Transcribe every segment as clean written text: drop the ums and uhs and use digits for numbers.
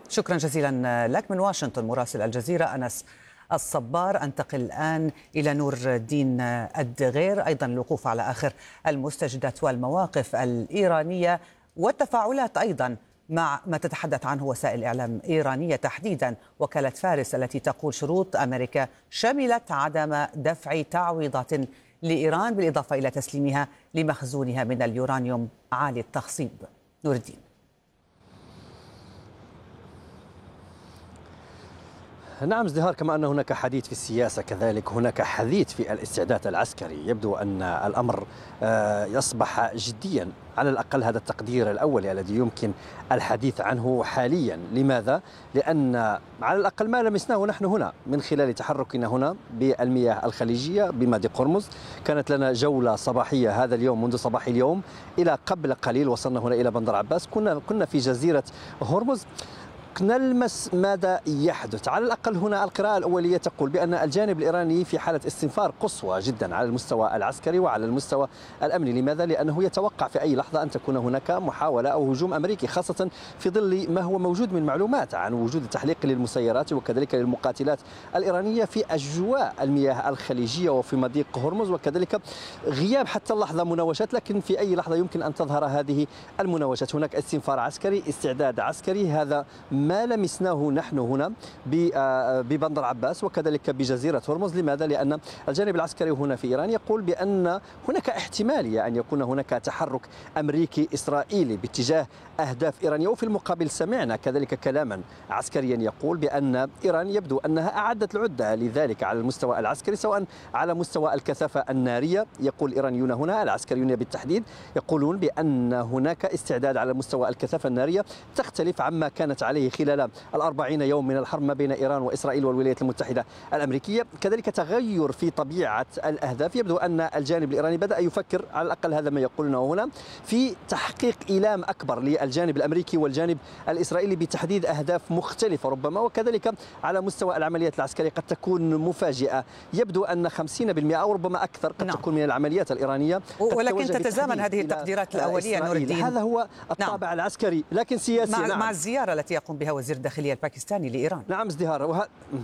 شكرا جزيلا لك من واشنطن مراسل الجزيرة أنس الصبار. أنتقل الآن إلى نور الدين الدغير، أيضا الوقوف على آخر المستجدات والمواقف الإيرانية والتفاعلات أيضا مع ما تتحدث عنه وسائل إعلام إيرانية، تحديدا وكالة فارس التي تقول شروط أمريكا شملت عدم دفع تعويضات لإيران بالإضافة إلى تسليمها لمخزونها من اليورانيوم عالي التخصيب. نور الدين. نعم ازدهار، كما أن هناك حديث في السياسة كذلك هناك حديث في الاستعداد العسكري. يبدو أن الأمر يصبح جديا، على الأقل هذا التقدير الأول الذي يمكن الحديث عنه حاليا. لماذا؟ لأن على الأقل ما لمسناه نحن هنا من خلال تحركنا هنا بالمياه الخليجية بمضيق هرمز. كانت لنا جولة صباحية هذا اليوم منذ صباح اليوم إلى قبل قليل، وصلنا هنا إلى بندر عباس. كنا في جزيرة هرمز، نلمس ماذا يحدث. على الأقل هنا القراءة الأولية تقول بأن الجانب الإيراني في حالة استنفار قصوى جدا على المستوى العسكري وعلى المستوى الأمني. لماذا؟ لأنه يتوقع في أي لحظة أن تكون هناك محاولة أو هجوم أمريكي، خاصة في ظل ما هو موجود من معلومات عن وجود التحليق للمسيرات وكذلك للمقاتلات الإيرانية في أجواء المياه الخليجية وفي مضيق هرمز، وكذلك غياب حتى اللحظة مناوشات، لكن في أي لحظة يمكن أن تظهر هذه المناوشات. هناك استنفار عسكري، استعداد عسكري، هذا ما لمسناه نحن هنا ببندر عباس وكذلك بجزيرة هرمز. لماذا؟ لأن الجانب العسكري هنا في إيران يقول بأن هناك احتمالية أن يكون هناك تحرك أمريكي إسرائيلي باتجاه أهداف إيرانية. وفي المقابل سمعنا كذلك كلاما عسكريا يقول بأن إيران يبدو أنها أعدت العدة لذلك على المستوى العسكري، سواء على مستوى الكثافة النارية. يقول الإيرانيون هنا، العسكريون بالتحديد، يقولون بأن هناك استعداد على مستوى الكثافة النارية تختلف عما كانت عليه خلال 40 يوم من الحرب ما بين إيران وإسرائيل والولايات المتحدة الأمريكية. كذلك تغير في طبيعة الأهداف. يبدو أن الجانب الإيراني بدأ يفكر، على الأقل هذا ما يقولونه هنا، في تحقيق إيلام أكبر للجانب الأمريكي والجانب الإسرائيلي بتحديد أهداف مختلفة ربما، وكذلك على مستوى العمليات العسكرية قد تكون مفاجئة. يبدو أن 50% أو ربما أكثر قد تكون من العمليات الإيرانية، ولكن تتزامن هذه التقديرات الأولية نور الدين. هذا هو الطابع العسكري، لكن سياسي مع الزيارة التي يقوم بها وزير الداخلية الباكستاني لإيران. نعم ازدهار.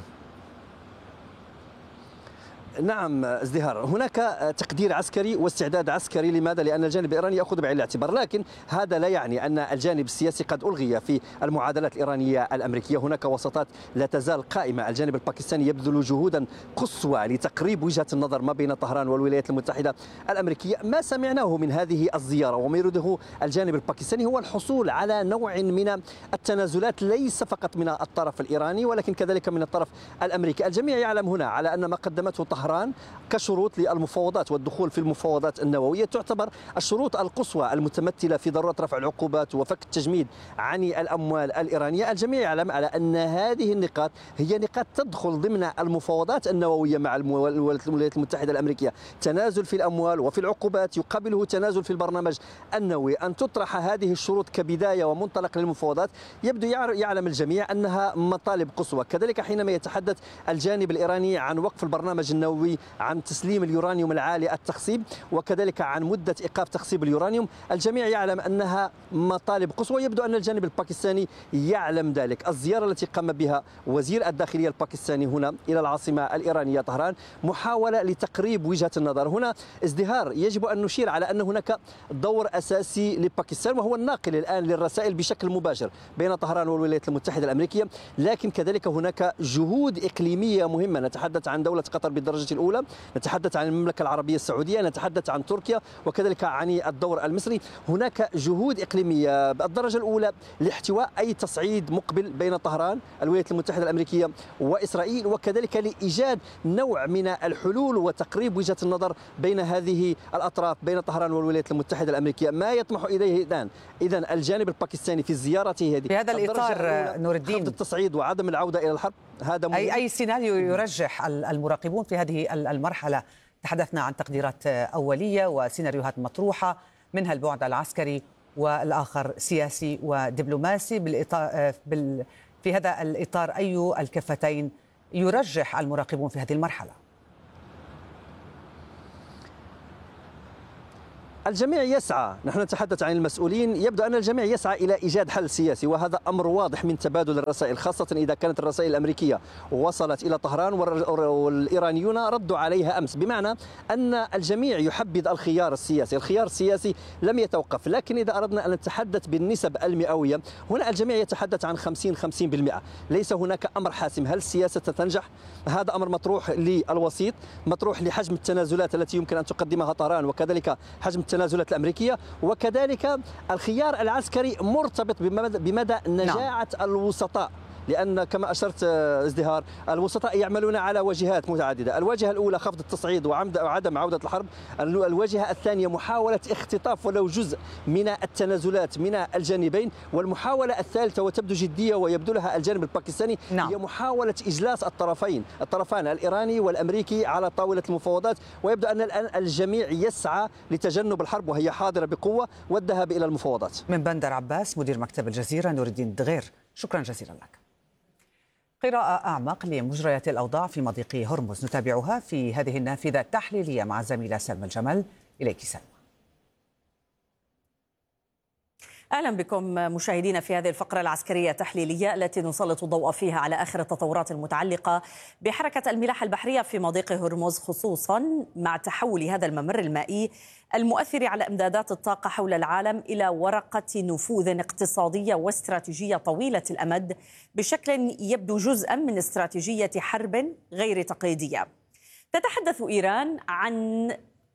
نعم ازدهار، هناك تقدير عسكري واستعداد عسكري. لماذا؟ لأن الجانب الإيراني يأخذ بعين الاعتبار، لكن هذا لا يعني أن الجانب السياسي قد ألغي في المعادلات الإيرانية الأمريكية. هناك وساطات لا تزال قائمة. الجانب الباكستاني يبذل جهودا قصوى لتقريب وجهة النظر ما بين طهران والولايات المتحدة الأمريكية. ما سمعناه من هذه الزيارة وما يريده الجانب الباكستاني هو الحصول على نوع من التنازلات، ليس فقط من الطرف الإيراني ولكن كذلك من الطرف الأمريكي. الجميع يعلم هنا على أن ما قدمته طهران كشروط للمفاوضات والدخول في المفاوضات النووية تعتبر الشروط القصوى المتمثلة في ضرورة رفع العقوبات وفك التجميد عن الأموال الإيرانية. الجميع يعلم على أن هذه النقاط هي نقاط تدخل ضمن المفاوضات النووية مع الولايات المتحدة الأمريكية. تنازل في الأموال وفي العقوبات يقابله تنازل في البرنامج النووي. أن تطرح هذه الشروط كبداية ومنطلق للمفاوضات يبدو يعلم الجميع أنها مطالب قصوى. كذلك حينما يتحدث الجانب الإيراني عن وقف البرنامج النووي، عن تسليم اليورانيوم العالي التخصيب وكذلك عن مدة إيقاف تخصيب اليورانيوم، الجميع يعلم أنها مطالب قصوى. يبدو أن الجانب الباكستاني يعلم ذلك. الزيارة التي قام بها وزير الداخلية الباكستاني هنا إلى العاصمة الإيرانية طهران محاولة لتقريب وجهة النظر. هنا ازدهار، يجب أن نشير على أن هناك دور أساسي لباكستان وهو الناقل الآن للرسائل بشكل مباشر بين طهران والولايات المتحدة الأمريكية، لكن كذلك هناك جهود إقليمية مهمة. نتحدث عن دولة قطر بالدرجة الأولى، نتحدث عن المملكة العربية السعودية، نتحدث عن تركيا وكذلك عن الدور المصري. هناك جهود إقليمية بالدرجة الأولى لاحتواء أي تصعيد مقبل بين طهران الولايات المتحدة الأمريكية وإسرائيل، وكذلك لإيجاد نوع من الحلول وتقريب وجهة النظر بين هذه الأطراف بين طهران والولايات المتحدة الامريكيه. ما يطمح اليه الان اذا الجانب الباكستاني في زيارته هذه في هذا الاطار نور الدين خفض التصعيد وعدم العوده الى الحرب، هذا اي سيناريو يرجح المراقبون في هذه المرحله؟ تحدثنا عن تقديرات اوليه وسيناريوهات مطروحه، منها البعد العسكري والاخر سياسي ودبلوماسي. في هذا الاطار اي الكفتين يرجح المراقبون في هذه المرحله؟ الجميع يسعى، نحن نتحدث عن المسؤولين، يبدو أن الجميع يسعى إلى إيجاد حل سياسي، وهذا أمر واضح من تبادل الرسائل، خاصة إذا كانت الرسائل الأمريكية وصلت إلى طهران والإيرانيون ردوا عليها أمس، بمعنى أن الجميع يحبذ الخيار السياسي. الخيار السياسي لم يتوقف، لكن إذا أردنا أن نتحدث بالنسب المئوية هنا الجميع يتحدث عن 50-50%. ليس هناك أمر حاسم، هل السياسة ستنجح؟ هذا أمر مطروح للوسيط، مطروح لحجم التنازلات التي يمكن أن تقدمها طهران، وكذلك حجم التنازلات الأمريكية، وكذلك الخيار العسكري مرتبط بمدى نجاعة الوسطاء، لأن كما أشرت ازدهار الوسطاء يعملون على وجهات متعددة. الواجهة الأولى خفض التصعيد وعدم عودة الحرب، الواجهة الثانية محاولة اختطاف ولو جزء من التنازلات من الجانبين، والمحاولة الثالثة وتبدو جدية ويبدو لها الجانب الباكستاني هي محاولة إجلاس الطرفان الإيراني والأمريكي على طاولة المفاوضات، ويبدو أن الآن الجميع يسعى لتجنب الحرب وهي حاضرة بقوة والذهاب إلى المفاوضات. من بندر عباس مدير مكتب الجزيرة نور الدين الدغير، شكرا جزيلا لك. قراءة أعمق لمجريات الأوضاع في مضيق هرمز نتابعها في هذه النافذة التحليلية مع الزميلة سلمى الجمل. إليك سلمى. أهلا بكم مشاهدينا في هذه الفقرة العسكرية التحليلية التي نسلط الضوء فيها على آخر التطورات المتعلقة بحركة الملاحة البحرية في مضيق هرمز، خصوصا مع تحول هذا الممر المائي المؤثر على إمدادات الطاقة حول العالم إلى ورقة نفوذ اقتصادية واستراتيجية طويلة الأمد بشكل يبدو جزءا من استراتيجية حرب غير تقليدية. تتحدث إيران عن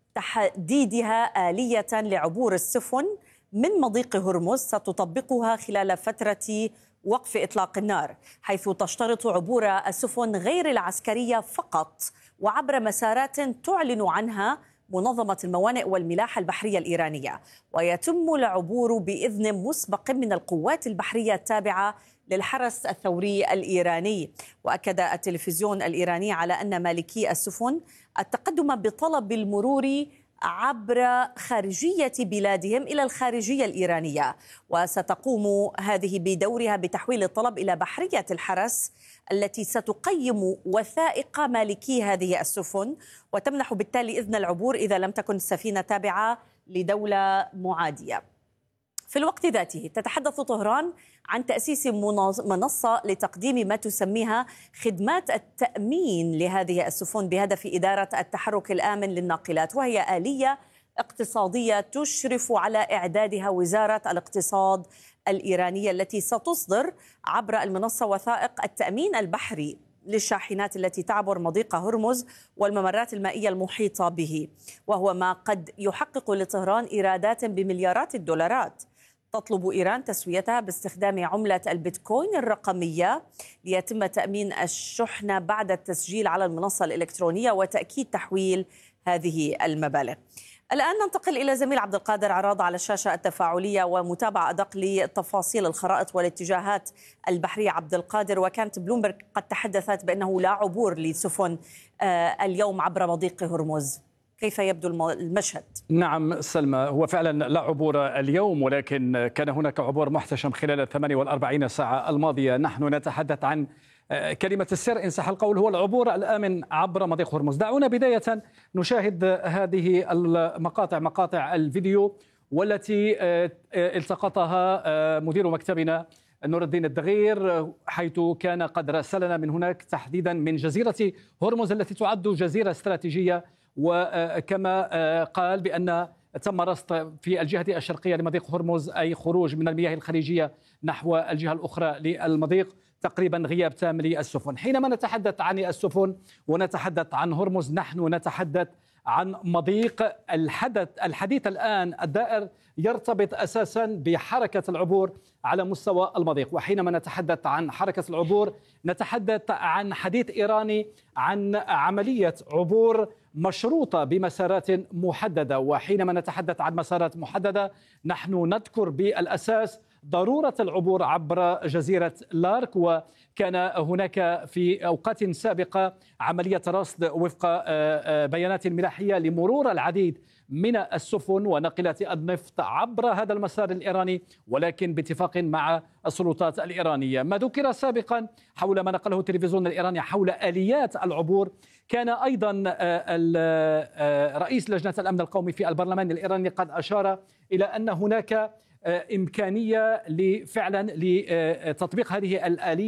تحديدها آلية لعبور السفن من مضيق هرمز ستطبقها خلال فترة وقف إطلاق النار، حيث تشترط عبور السفن غير العسكرية فقط وعبر مسارات تعلن عنها منظمة الموانئ والملاحة البحرية الإيرانية، ويتم العبور بإذن مسبق من القوات البحرية التابعة للحرس الثوري الإيراني. وأكد التلفزيون الإيراني على أن مالكي السفن التقدم بطلب المرور عبر خارجية بلادهم إلى الخارجية الإيرانية، وستقوم هذه بدورها بتحويل الطلب إلى بحرية الحرس التي ستقيم وثائق مالكي هذه السفن وتمنح بالتالي إذن العبور إذا لم تكن السفينة تابعة لدولة معادية. في الوقت ذاته تتحدث طهران عن تأسيس منصة لتقديم ما تسميها خدمات التأمين لهذه السفن بهدف إدارة التحرك الآمن للناقلات، وهي آلية اقتصادية تشرف على إعدادها وزارة الاقتصاد الإيرانية التي ستصدر عبر المنصة وثائق التأمين البحري للشاحنات التي تعبر مضيق هرمز والممرات المائية المحيطة به، وهو ما قد يحقق لطهران إيرادات بمليارات الدولارات. تطلب إيران تسويتها باستخدام عملة البيتكوين الرقمية ليتم تأمين الشحنة بعد التسجيل على المنصة الإلكترونية وتأكيد تحويل هذه المبالغ. الآن ننتقل إلى زميل عبد القادر عراض على الشاشة التفاعلية ومتابعة أدق لتفاصيل الخرائط والاتجاهات البحرية. عبد القادر، وكانت بلومبرغ قد تحدثت بأنه لا عبور لسفن اليوم عبر مضيق هرمز، كيف يبدو المشهد؟ نعم سلمى، هو فعلا لا عبور اليوم، ولكن كان هناك عبور محتشم خلال 48 ساعة الماضية. نحن نتحدث عن كلمة السر إن صح القول، هو العبور الآمن عبر مضيق هرمز. دعونا بداية نشاهد هذه المقاطع، مقاطع الفيديو والتي التقطها مدير مكتبنا نور الدين الدغير، حيث كان قد راسلنا من هناك تحديدا من جزيرة هرمز التي تعد جزيرة استراتيجية، وكما قال بأن تم رصد في الجهة الشرقية لمضيق هرمز أي خروج من المياه الخليجية نحو الجهة الأخرى للمضيق، تقريبا غياب تام للسفن. حينما نتحدث عن السفن ونتحدث عن هرمز نحن نتحدث عن مضيق الحديث الآن الدائر يرتبط أساسا بحركة العبور على مستوى المضيق. وحينما نتحدث عن حركة العبور نتحدث عن حديث إيراني عن عملية عبور مشروطة بمسارات محددة. وحينما نتحدث عن مسارات محددة نحن نذكر بالأساس ضرورة العبور عبر جزيرة لارك. وكان هناك في أوقات سابقة عملية رصد وفق بيانات ملاحية لمرور العديد من السفن وناقلات النفط عبر هذا المسار الإيراني، ولكن باتفاق مع السلطات الإيرانية. ما ذكر سابقا حول ما نقله التلفزيون الإيراني حول آليات العبور، كان أيضا رئيس لجنة الأمن القومي في البرلمان الإيراني قد أشار إلى أن هناك إمكانية فعلا لتطبيق هذه الآلية